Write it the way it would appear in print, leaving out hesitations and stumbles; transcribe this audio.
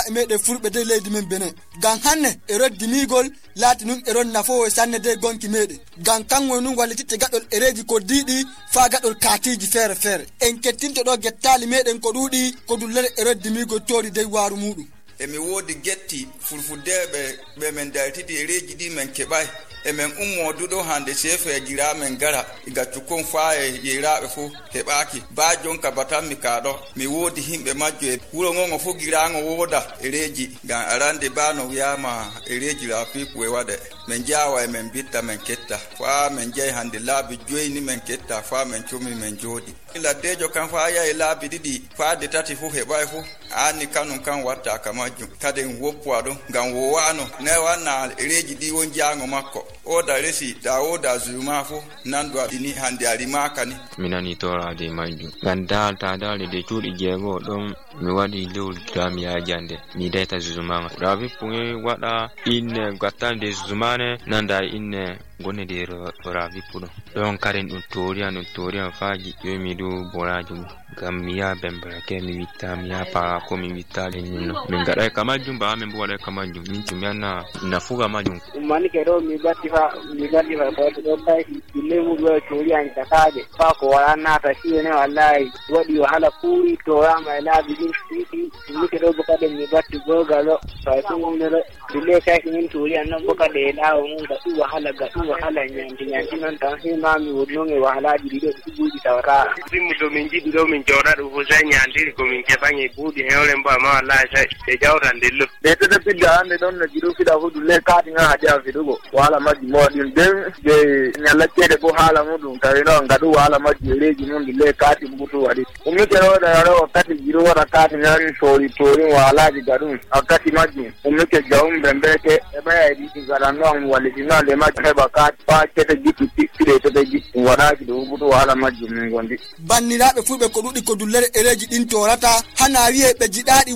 mede fulbe de leydi men Benin gan hanne e roddimigol laati nun e ron nafo sanne de gonki mede gan kango nun wallititte gadol ereji ko diidi fa gadol katiji fere fere en kettinto do gettali meden ko dudi ko dullere e roddimigol tori de waru mudum e mi wodi getti fulfudebe be men daltidi ereji di men kebay e men ummo dudo hande sefe jira men gara iga tukon faaye yirabe fu hebaki ba jonka batammi kaado mi wodi himbe majjo wuro ngongo fu girango woda ereji gan arande bano wiyama ereji la pipu e wade men jawa e men bitta men ketta fa men jey hande laabi joyni men ketta fa men chumi men jodi ila dejo kan fa ya e laabi didi fa de tati fu hebay fu ani kanun kan watta kamajju kaden woppo do gan wo wano ne wana ereji di won jango makko oda resi da oda zuma fu nando ini hande ari makani minani tora de majju gandal ta dal de tudi jego don mi wadi lewul gram ya jande mi data zuma rabi punge wada in gatande zumane nanda in gone de rabi puno don karen un torian faji yo mi do boraji gammiya bembara ke mi vitamiya pa ko mi vitale nyino min gada kamajum ba men bo wada kamajum min tumiana nafuga majum mani kero mi gati fa ko do kai lemu do torian takaje fa ko wana ta shine wallahi wadi wahala kuri to rama ila bidin siti mi kero bo kade mi gati go galo fa sun ne dile kai min torian nan bo kade la mun da wahala nyanti nan ta he ma mi wodno nge wahala jidi do buji tawara simu do min jidi do min jora do ho sai nyanti ko min ke bangi budi hele mba ma wallahi sai e jawran dello de to de pidda ande don na jiru fida ho dule ka tinga haja fidugo wala maji modin den de nyalla kede bo hala mudum tawino ngadu wala maji reji mun dule ka ti butu wadi umi kero da ro kati jiru wala ka tinga tori wala ji gadun akati maji umi ke jawum bembeke e ba ya di garano wali dina le maji ba ka pa kete gitu tikire to de gitu wala ji do butu wala maji min gondi bannirabe fulbe ko dudi ko dullere ereji din torata hana wiye be jidadi